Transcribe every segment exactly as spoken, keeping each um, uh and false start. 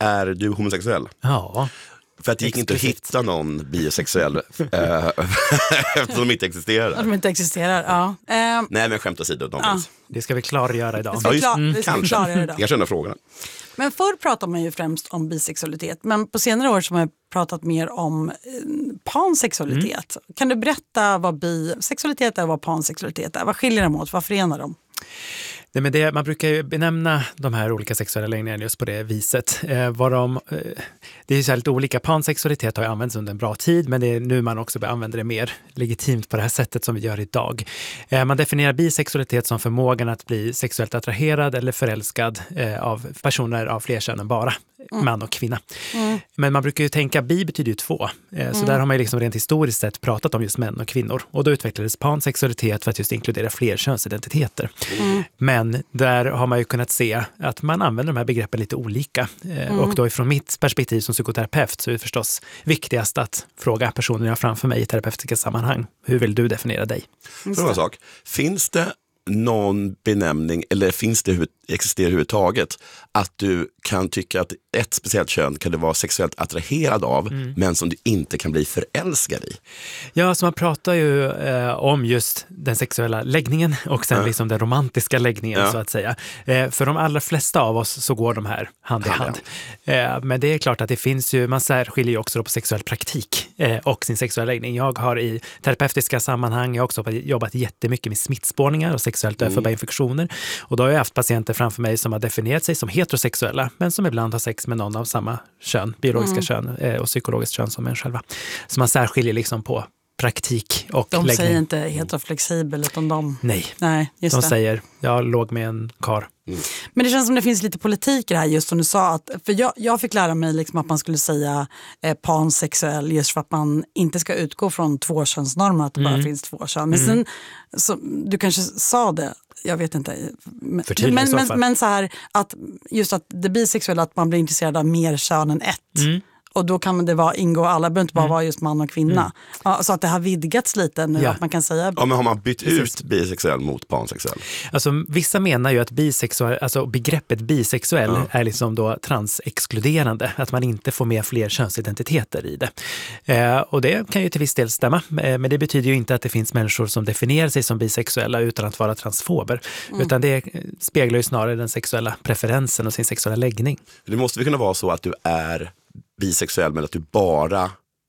är du homosexuell? Ja. För att det gick inte att hitta någon bisexuell äh, eftersom de inte existerar. Att de inte existerar, ja. Uh, Nej, men skämt åsido, de ja. finns. Det ska vi klargöra idag. Det ska vi, klar, mm. det ska vi klargöra idag. Kanske enda frågorna. Men förr pratade man ju främst om bisexualitet. Men på senare år så har man pratat mer om eh, pansexualitet. Mm. Kan du berätta vad bisexualitet är och vad pansexualitet är? Vad skiljer de åt? Vad förenar de? Nej, men det, man brukar ju benämna de här olika sexuella läggningarna just på det viset. Eh, vad de, eh, det är ju så här lite olika. Pansexualitet har ju använts under en bra tid, men det är nu man också använder det mer legitimt på det här sättet som vi gör idag. Eh, man definierar bisexualitet som förmågan att bli sexuellt attraherad eller förälskad eh, av personer av fler kön än bara mm. man och kvinna. Mm. Men man brukar ju tänka, bi betyder ju två. Eh, mm. Så där har man ju liksom rent historiskt sett pratat om just män och kvinnor. Och då utvecklades pansexualitet för att just inkludera fler könsidentiteter. Mm. Men där har man ju kunnat se att man använder de här begreppen lite olika. Mm. Och då ifrån mitt perspektiv som psykoterapeut så är det förstås viktigast att fråga personen jag har framför mig i terapeutiska sammanhang. Hur vill du definiera dig? Fråga en sak. Finns det någon benämning eller finns det existerar överhuvudtaget att du kan tycka att ett speciellt kön kan du vara sexuellt attraherad av mm. men som du inte kan bli förälskad i? Ja, så man pratar ju eh, om just den sexuella läggningen och sen ja. liksom den romantiska läggningen ja. så att säga. Eh, för de allra flesta av oss så går de här hand i hand. Eh, men det är klart att det finns ju, man särskiljer ju också då på sexuell praktik eh, och sin sexuella läggning. Jag har i terapeutiska sammanhang, jag har också jobbat jättemycket med smittspårningar och sexuellt överförbara mm. infektioner. Och då har jag haft patienter framför mig som har definierat sig som heterosexuella men som ibland har sex med någon av samma kön, biologiska mm. kön eh, och psykologiskt kön som en själva. Så man särskiljer liksom på praktik och de läggning. Säger inte heteroflexibel utan de... Nej, Nej just de det. säger jag låg med en kar. Mm. Men det känns som det finns lite politik i det här just som du sa. Att, för jag, jag fick lära mig liksom att man skulle säga eh, pansexuell just för att man inte ska utgå från tvåkönsnormer att det mm. bara finns två kön. Men mm. sen, så, du kanske sa det, jag vet inte. Men, men, men, men så här att just att det bisexuella att man blir intresserad av mer kön än ett. Mm. Och då kan det vara ingå, alla behöver inte bara mm. vara just man och kvinna. Mm. Ja, så att det har vidgats lite nu, ja. att man kan säga... Ja, men har man bytt ut bisexuell mot pansexuell? Alltså vissa menar ju att bisexuell, alltså begreppet bisexuell mm. är liksom då transexkluderande. Att man inte får med fler könsidentiteter i det. Eh, och det kan ju till viss del stämma. Eh, men det betyder ju inte att det finns människor som definierar sig som bisexuella utan att vara transfober. Mm. Utan det speglar ju snarare den sexuella preferensen och sin sexuella läggning. Det måste väl kunna vara så att du är bisexuell men att du bara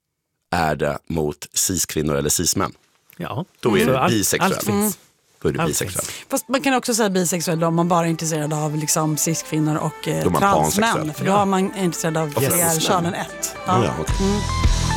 är det mot cis-kvinnor eller cis-män. Ja. Då är mm. du bisexuell. Allt finns. Då är du bisexuell. Fast man kan också säga bisexuell då, om man bara är intresserad av liksom cis-kvinnor och eh, transmän. För då ja. har man intresserad av fler kön än ett. Ja. Ja, okay. mm.